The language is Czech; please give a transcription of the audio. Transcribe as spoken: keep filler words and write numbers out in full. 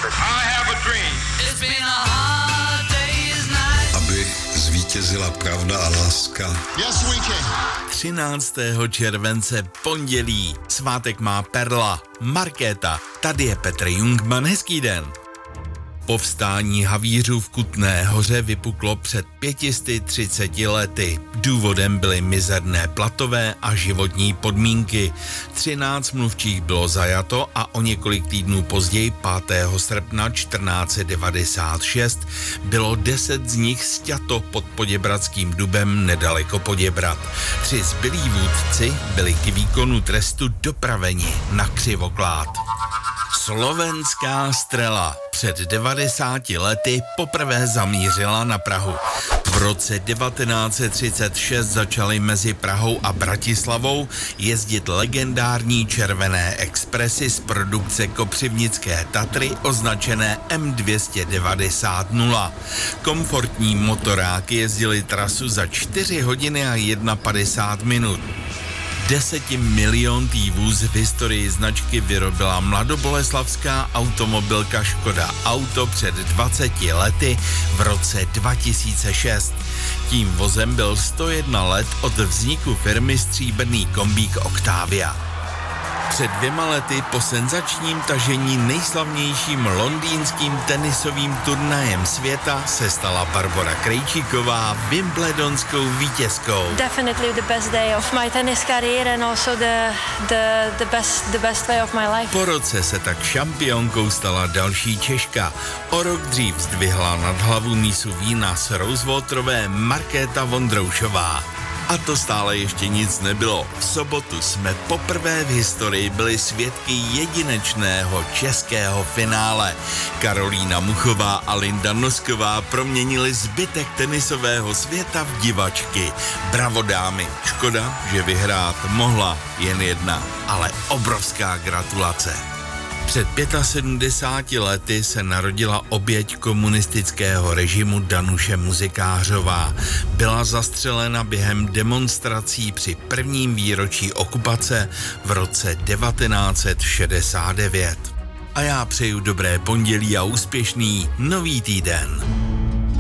I have a dream. It's been a hard day's night. Aby zvítězila pravda a láska. Yes, we can. třináctého července, pondělí, svátek má Perla, Markéta, tady je Petr Jungmann, hezký den. Povstání havířů v Kutné Hoře vypuklo před pětisty třiceti lety. Důvodem byly mizerné platové a životní podmínky. třináct mluvčích bylo zajato a o několik týdnů později, pátého srpna čtrnáct set devadesát šest, bylo deset z nich sťato pod Poděbradským dubem nedaleko Poděbrad. Tři zbylí vůdci byli k výkonu trestu dopraveni na křivoklád. Slovenská Strela před devadesáti lety poprvé zamířila na Prahu. V roce devatenáct set třicet šest začaly mezi Prahou a Bratislavou jezdit legendární červené expresy z produkce Kopřivnické Tatry označené M dvě stě devadesát nula. Komfortní motoráky jezdily trasu za čtyři hodiny a padesát jedna minut. Desetimiliontý vůz v historii značky vyrobila mladoboleslavská automobilka Škoda Auto před dvaceti lety v roce dva tisíce šest. Tím vozem byl sto jedna let od vzniku firmy stříbrný kombík Octavia. Před dvěma lety po senzačním tažení nejslavnějším londýnským tenisovým turnajem světa se stala Barbora Krejčíková wimbledonskou vítězkou. Definitely the best day of my tennis career and also the the the best the best way of my life. Po roce se tak šampionkou stala další Češka. O rok dřív zdvihla nad hlavu mísu vína z Rosewaterové Markéta Vondroušová. A to stále ještě nic nebylo. V sobotu jsme poprvé v historii byli svědky jedinečného českého finále. Karolína Muchová a Linda Nosková proměnili zbytek tenisového světa v divačky. Bravo dámy, škoda, že vyhrát mohla jen jedna, ale obrovská gratulace. Před sedmdesáti pěti lety se narodila oběť komunistického režimu Danuše Muzikářová. Byla zastřelena během demonstrací při prvním výročí okupace v roce devatenáct set šedesát devět. A já přeju dobré pondělí a úspěšný nový týden.